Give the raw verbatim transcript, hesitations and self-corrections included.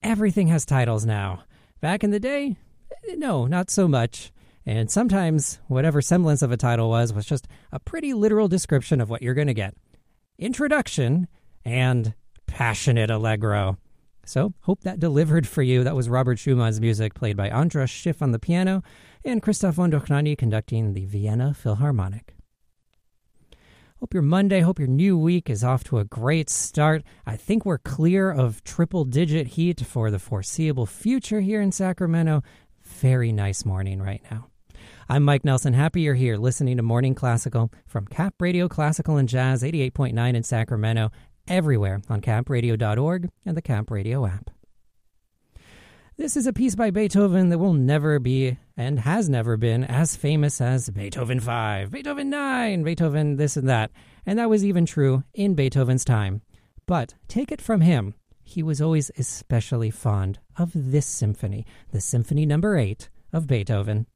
everything has titles now. Back in the day, no, not so much. And sometimes whatever semblance of a title was was just a pretty literal description of what you're going to get. Introduction and passionate allegro. So, hope that delivered for you. That was Robert Schumann's music, played by Andras Schiff on the piano and Christoph von Dochnani conducting the Vienna Philharmonic. Hope your Monday, hope your new week is off to a great start. I think we're clear of triple-digit heat for the foreseeable future here in Sacramento. Very nice morning right now. I'm Mike Nelson. Happy you're here listening to Morning Classical from Cap Radio Classical and Jazz, eighty-eight point nine in Sacramento, everywhere on cap radio dot org and the Cap Radio app. This is a piece by Beethoven that will never be, and has never been, as famous as Beethoven five, Beethoven nine, Beethoven this and that. And that was even true in Beethoven's time. But take it from him, he was always especially fond of this symphony, the Symphony Number eight of Beethoven.